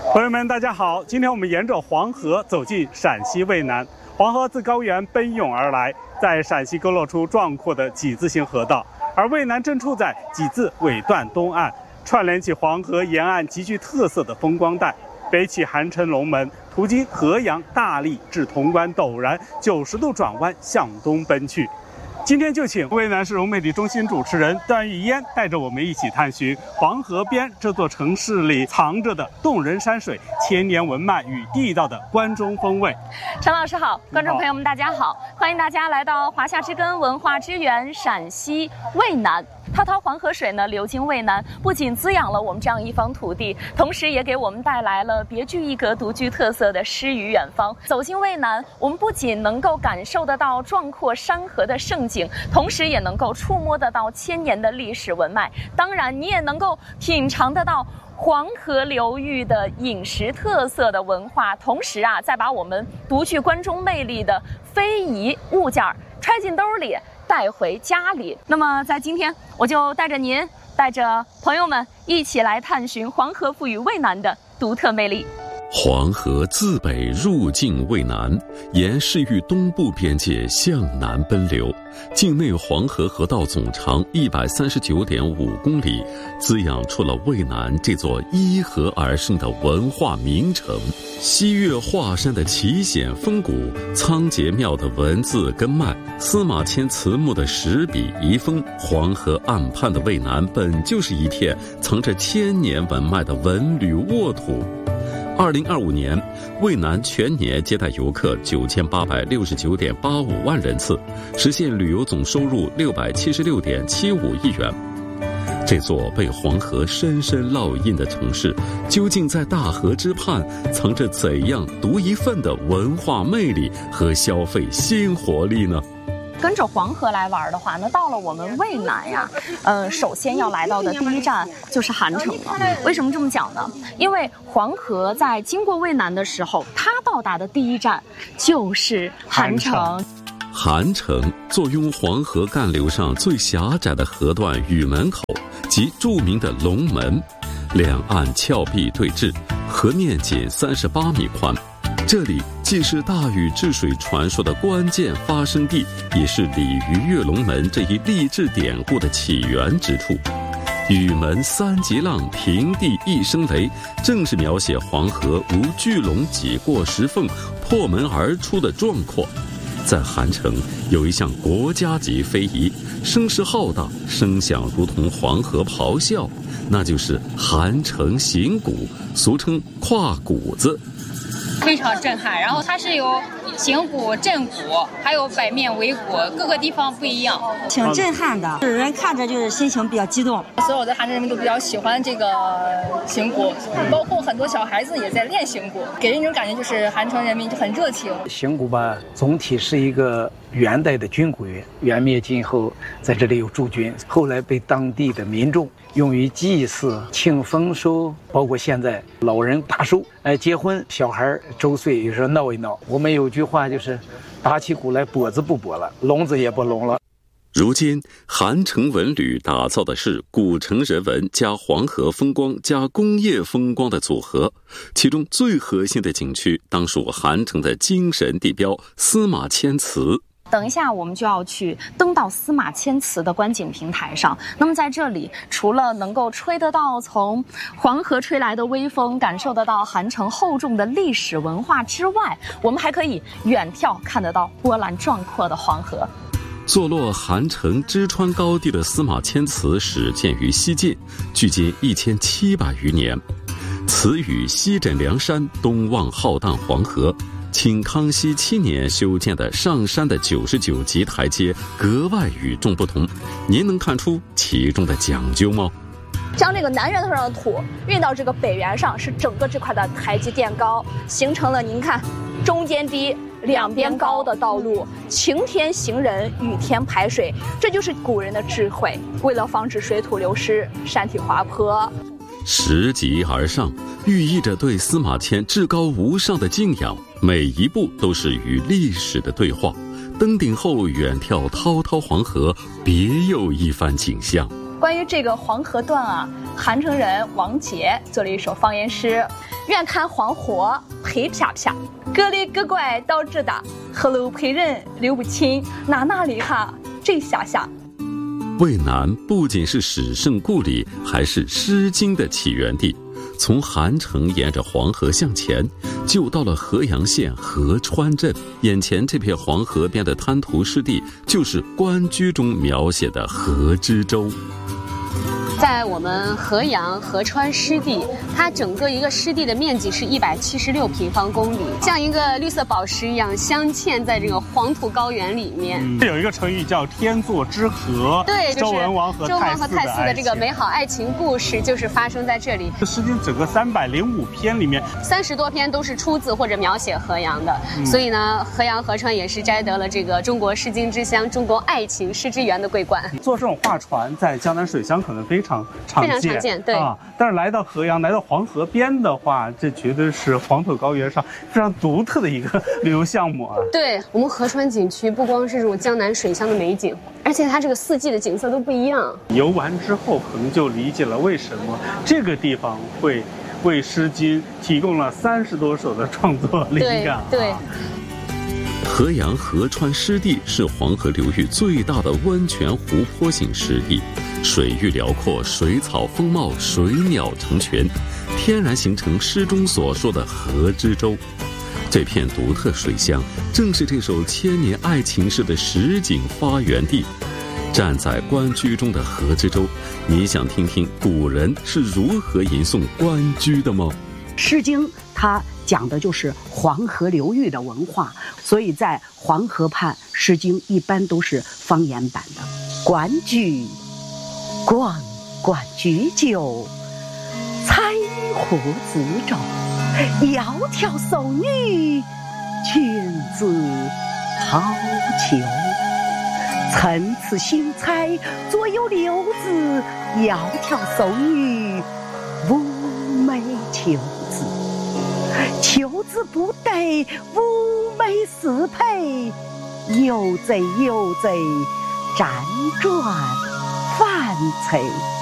朋友们，大家好！今天我们沿着黄河走进陕西渭南。黄河自高原奔涌而来，在陕西勾勒出壮阔的几字形河道，而渭南正处在几字尾段东岸，串联起黄河沿岸极具特色的风光带。北起韩城龙门，途经河阳、大荔至潼关陡然90度转弯向东奔去。今天就请渭南市融媒体中心主持人段玉嫣带着我们一起探寻黄河边这座城市里藏着的动人山水、千年文脉与地道的关中风味。 陈老师好，观众朋友们大家好，欢迎大家来到华夏之根文化之源陕西渭南。滔滔黄河水呢流经渭南，不仅滋养了我们这样一方土地，同时也给我们带来了别具一格、独具特色的诗与远方。走进渭南，我们不仅能够感受得到壮阔山河的盛景，同时也能够触摸得到千年的历史文脉。当然，你也能够品尝得到黄河流域的饮食特色的文化，同时再把我们独具关中魅力的非遗物件揣进兜里，带回家里。那么在今天，我就带着您，带着朋友们一起来探寻黄河赋予渭南的独特魅力。 黄河自北入境渭南，沿市域东部边界向南奔流，境内黄河河道总长139.5公里，滋养出了渭南这座依河而生的文化名城。西岳华山的奇险峰谷，仓颉庙的文字根脉，司马迁词墓的石笔遗风，黄河岸畔的渭南本就是一片藏着千年文脉的文旅沃土。2025年，渭南全年接待游客9869.85万人次，实现旅游总收入676.75亿元。这座被黄河深深烙印的城市，究竟在大河之畔藏着怎样独一份的文化魅力和消费新活力呢？ 跟着黄河来玩的话，那到了我们渭南呀，首先要来到的第一站就是韩城了。为什么这么讲呢？因为黄河在经过渭南的时候，它到达的第一站就是韩城。 韩城坐拥黄河干流上最狭窄的河段禹门口及著名的龙门，两岸峭壁对峙，河面仅38米宽。这里既是大禹治水传说的关键发生地，也是鲤鱼跃龙门这一励志典故的起源之处。禹门3级浪，平地一声雷，正是描写黄河如巨龙挤过石缝，破门而出的壮阔。在韩城有一项国家级非遗，声势浩大，声响如同黄河咆哮，那就是韩城行鼓，俗称跨鼓子。 非常震撼，然后它是有行鼓、震鼓，还有摆面围鼓，各个地方不一样， 挺震撼的，人看着就是心情比较激动。 所有的韩城人民都比较喜欢这个行鼓，包括很多小孩子也在练行鼓，给人一种感觉就是韩城人民就很热情。 行鼓吧，总体是一个元代的军鼓乐，元灭尽后在这里有驻军，后来被当地的民众用于祭祀、庆丰收，包括现在老人大寿，结婚，小孩周岁有时候闹一闹。我们有句话就是打起鼓来脖子不拨了，聋子也不聋了。 如今韩城文旅打造的是古城人文加黄河风光加工业风光的组合，其中最核心的景区当属韩城的精神地标司马迁祠。 等一下我们就要去登到司马迁祠的观景平台上，那么在这里除了能够吹得到从黄河吹来的微风，感受得到韩城厚重的历史文化之外，我们还可以远眺看得到波澜壮阔的黄河。 坐落韩城支川高地的司马迁祠始建于西晋，距今1700余年。祠与西枕梁山，东望浩荡黄河。清康熙7年修建的上山的99级台阶格外与众不同，您能看出其中的讲究吗？ 将这个南源头上的土运到这个北源上，使整个这块的台阶垫高，形成了您看中间低两边高的道路，晴天行人，雨天排水，这就是古人的智慧。为了防止水土流失、山体滑坡拾级而上，寓意着对司马迁至高无上的敬仰，每一步都是与历史的对话。登顶后远眺滔滔黄河，别有一番景象。 关于这个黄河段啊，韩城人王杰做了一首方言诗：远看黄河黑啪啪，各里各怪倒直大，河路陪人流不清，哪里哈这下下。 渭南不仅是史圣故里，还是《诗经》的起源地。从韩城沿着黄河向前，就到了河阳县河川镇。眼前这片黄河边的滩涂湿地，就是《关雎》中描写的河之洲。 在我们河阳河川湿地，它整个一个湿地的面积是176平方公里，像一个绿色宝石一样镶嵌在这个黄土高原里面。 有一个成语叫天作之合， 对，就是周文王和太姒的这个美好爱情故事就是发生在这里。 《诗经》整个305篇里面 ，30多篇都是出自或者描写河阳的，所以呢，河阳河川也是摘得了这个中国诗经之乡、中国爱情诗之源的桂冠。 做这种划船在江南水乡可能非常常见， 对啊。 但是来到河阳，来到黄河边的话，这绝对是黄土高原上非常独特的一个旅游项目啊。 对，我们河川景区不光是这种江南水乡的美景，而且它这个四季的景色都不一样。 游完之后，可能就理解了为什么这个地方会为《诗经》提供了30多首的创作灵感。 对。 河阳河川湿地是黄河流域最大的温泉湖泊型湿地，水域辽阔，水草丰茂，水鸟成群，天然形成诗中所说的河之洲。这片独特水乡正是这首千年爱情诗的实景发源地。站在《关雎》中的河之洲，你想听听古人是如何吟诵《关雎》的吗？ 《诗经》它讲的就是黄河流域的文化，所以在黄河畔，《诗经》一般都是方言版的。关雎，关关雎鸠，采藿子洲。窈窕淑女，君子好逑。参差荇菜，左右流子。窈窕淑女，寤寐求子。求子不得，寤寐思佩。游贼游贼，辗转反侧。